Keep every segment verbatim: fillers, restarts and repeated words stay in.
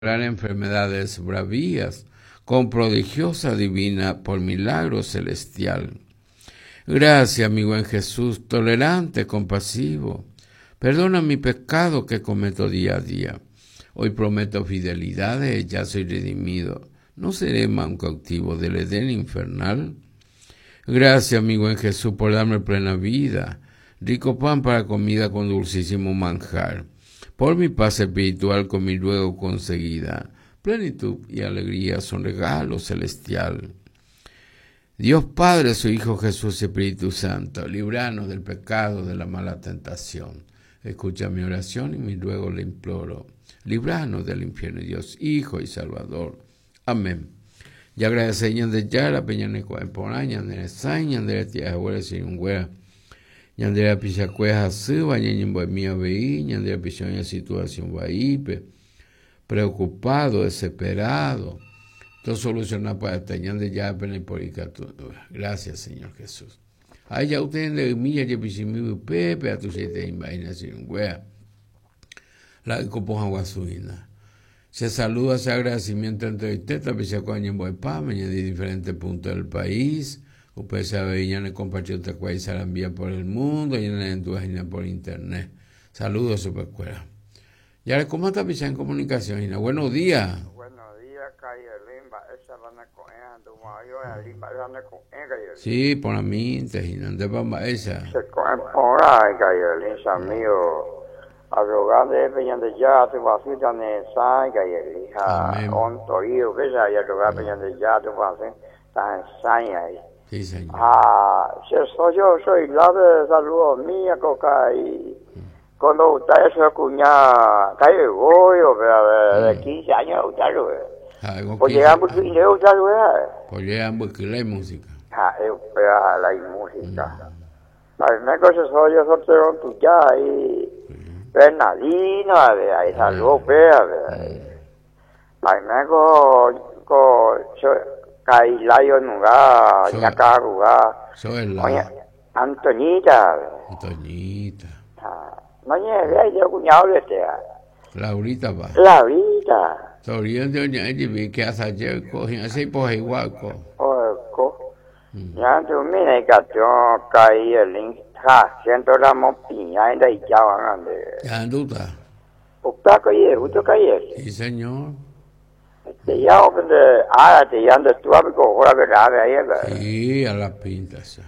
enfermedades bravías, con prodigiosa divina por milagro celestial. Gracias, mi buen Jesús, tolerante, compasivo. Perdona mi pecado que cometo día a día. Hoy prometo fidelidad, ya soy redimido. No seré más un cautivo del Edén infernal. Gracias, mi buen Jesús, por darme plena vida, rico pan para comida con dulcísimo manjar. Por mi paz espiritual con mi luego conseguida, plenitud y alegría son regalos celestial. Dios Padre, su Hijo Jesús Espíritu Santo, libranos del pecado, de la mala tentación. Escucha mi oración y mi ruego le imploro. Libranos del infierno, Dios Hijo y Salvador. Amén. Y agradecemos de ya la peña de Coemporá, ñandere Sain, ñandere Tía Abuela Sirungüera, ñandere Pichacueja Suba, ñandere Mía Veí, ñandere Pichoña Situación Guaipe, preocupado, desesperado. Todo solucionado para esta ñandere ya peneporica. Gracias, Señor Jesús. Ahí ya ustedes de Milla y Pichimibu Pepe, a tu siete imagina Sirungüera, la Copoja Guasuina. Se saluda, se agradecimiento entre ustedes, Pichacueña en Boipame, de diferentes puntos del país. Ustedes saben, ya ne compatriotas que se la envía por el mundo, y en la por internet. Saludos, Superescuela. Y ahora, ¿cómo está Pichá en comunicación, Gina? Buenos días. Buenos días, calle Limba. Esa van a coger, tu mayo en Limba, van a coger, calle. Sí, por la mente, Gina, de Bamba, esa. Se cogen por ahí, calle Limba, mío. Arrogante, peñando ya, tu vasita ne sai, calle Limba. On torio, que ya, ya arrogante, peñando ya, tu vasita, tan sai ahí. Sí, señor. Ah, soy yo, soy la de salud mía, coca y cuando usted se cuña, cae bollo, pero de quince años usted lo ve. Pues llegamos a quince usted lo ve. Pues llegamos a la música. Ah, yo veo la música. La primera cosa soy yo, soltero tú ya y Bernardino, a ver, ahí salud, vea, a ver. La primera cosa, Kailayo nuga, Ñacaruga, Antonita. Antonita. No llegué, yo cuñado de este. Laurita va. Laurita. Todavía de doña Eddie que hace ayer cogen así por igual co. Oco. Ya tú mira que yo caí el link. Ja, siento la mopiña y de ahí ya van a ver. Ya anduta. Usted caí, usted caí. Sí, señor. Te llamo de ah, te llamo de tu amigo, ahora que la ve ahí. Sí, a la pinta esa.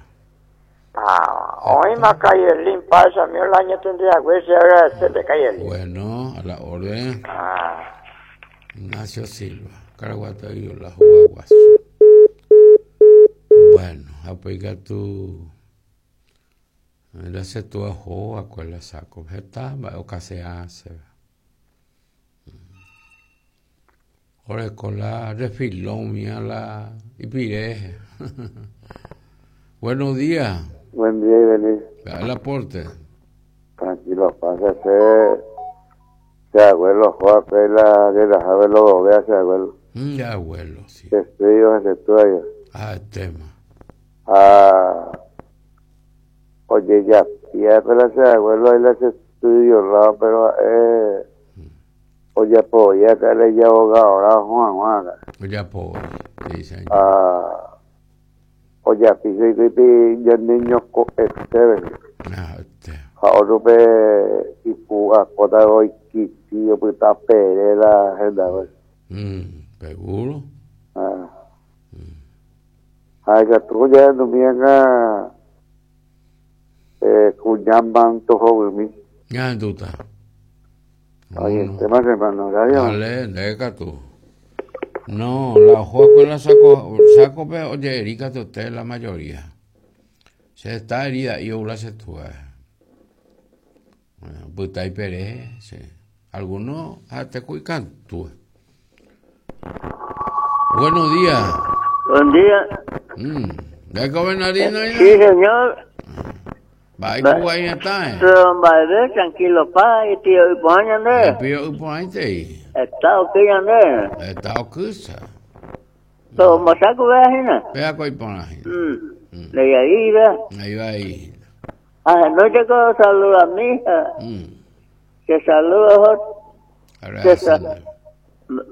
Ah, hoy me cae el limpa esa, mi el año tendría que ser, se te cae el limpa. Bueno, a la orden. Ah. Ignacio Silva, Caraguata y la Juaguazo. Bueno, aplica tu. Le hace tu ajo, a cuál la saco. Está, o que se hace. Ahora con la refilón mía la Ipireje. Buenos días. Buen día, Ibeliz. El aporte. Tranquilo, pásese. Se abuelo, Juan Pela, de la abuelo, vea ese abuelo. Mm, ya abuelo, sí. Estudio, ese estudio. Ah, el tema. Ah, oye, ya, ya, pero ese abuelo, él hace estudio, ¿no? Pero, eh. Oye, pues, ya que le llevo ahora Juan Juan. Oye, pues, sí, señor. Ah, oye, piso y pipi, ya niños con este. Ah, este. Ahora me, y puga, cuando hoy, tío, pues está pere la agenda, pues. Mm, seguro. Ah. Ay, que tú ya no me hagas, eh, cuñaman todo de mí. Ya, tú estás. Oye, no. Tema hermano, ¿radio? Dale, deja tú. No, la juego la saco, saco, pero oye, Erika, usted la mayoría. Se está herida y yo la se tú. Bueno, pues está ahí peré, sí. Algunos te cuican tú. Buenos días. Buen día. Mm. ¿De gobernadino ahí? Sí, señor. Va, ¿y cómo ahí está? Eh? Vale, tranquilo, pa, y tío, y pues, ¿andé? ¿Y tío, y pues, ahí? Está ok, ¿andé? Está ok, sa. Todo, ¿me saco, vea, Gina? Vea, coi, pon la Gina. Mm. De ahí, vea. Ahí va ahí. Ah, no llegó a saludar a mi hija. Mm. Que saluda, Gracias.